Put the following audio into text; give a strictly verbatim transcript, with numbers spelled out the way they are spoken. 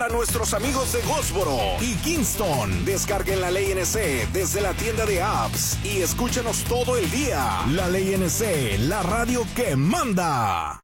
para nuestros amigos de Goldsboro y Kingston. Descarguen la Ley N C desde la tienda de apps y escúchenos todo el día. La Ley N C, la radio que manda.